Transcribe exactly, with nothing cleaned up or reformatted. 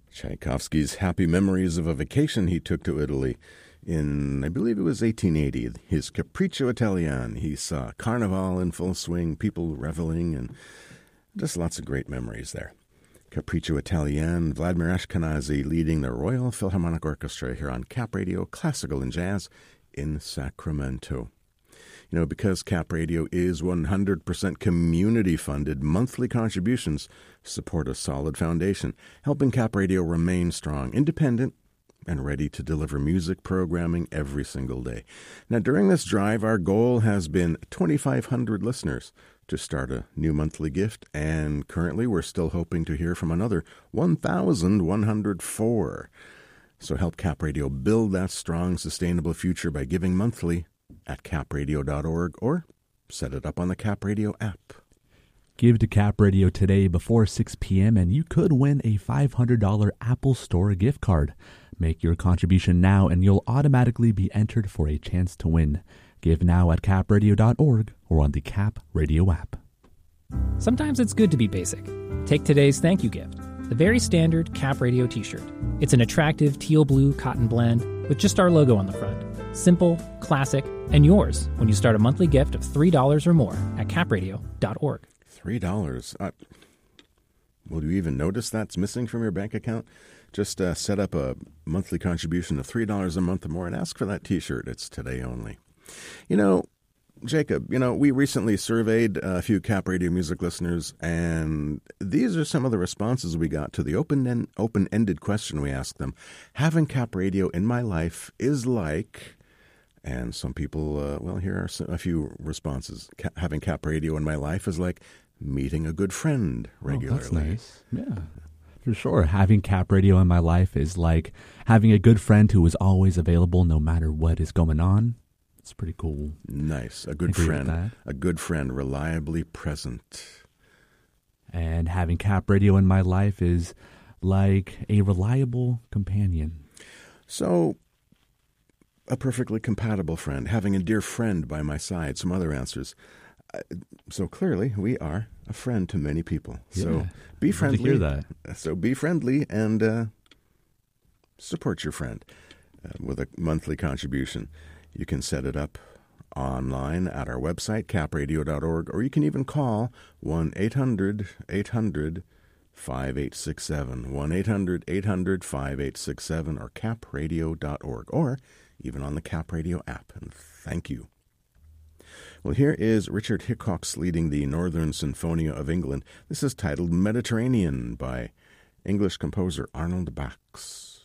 Tchaikovsky's happy memories of a vacation he took to Italy in, I believe it was eighteen eighty. His Capriccio Italiano. He saw Carnival in full swing, people reveling, and just lots of great memories there. Capriccio Italiano, Vladimir Ashkenazy leading the Royal Philharmonic Orchestra here on Cap Radio, Classical and Jazz in Sacramento. You know, because Cap Radio is one hundred percent community-funded, monthly contributions support a solid foundation, helping Cap Radio remain strong, independent, and ready to deliver music programming every single day. Now, during this drive, our goal has been twenty-five hundred listeners to start a new monthly gift, and currently we're still hoping to hear from another one thousand one hundred four. So help Cap Radio build that strong, sustainable future by giving monthly at cap radio dot org or set it up on the Cap Radio app. Give to Cap Radio today before six p.m. and you could win a five hundred dollars Apple Store gift card. Make your contribution now and you'll automatically be entered for a chance to win. Give now at cap radio dot org or on the Cap Radio app. Sometimes it's good to be basic. Take today's thank you gift, the very standard Cap Radio t-shirt. It's an attractive teal blue cotton blend with just our logo on the front. Simple, classic, and yours when you start a monthly gift of three dollars or more at cap radio dot org. three dollars? Uh, will you even notice that's missing from your bank account? Just uh, set up a monthly contribution of three dollars a month or more and ask for that t-shirt. It's today only. You know, Jacob, you know, we recently surveyed a few Cap Radio music listeners, and these are some of the responses we got to the open open-ended question we asked them. Having Cap Radio in my life is like... And some people, uh, well, here are a few responses. Ca- having Cap Radio in my life is like meeting a good friend regularly. Oh, that's nice. Yeah, for sure. Having Cap Radio in my life is like having a good friend who is always available no matter what is going on. It's pretty cool. Nice. A good friend. A good friend, reliably present. And having Cap Radio in my life is like a reliable companion. So... a perfectly compatible friend, having a dear friend by my side, some other answers. Uh, so clearly, we are a friend to many people. Yeah, so be friendly. Hear that. So be friendly and uh, support your friend uh, with a monthly contribution. You can set it up online at our website, cap radio dot org, or you can even call one eight hundred eight hundred five eight six seven, one eight hundred eight hundred five eight six seven, or cap radio dot org, or even on the Cap Radio app, and thank you. Well, here is Richard Hickox leading the Northern Sinfonia of England. This is titled Mediterranean by English composer Arnold Bax.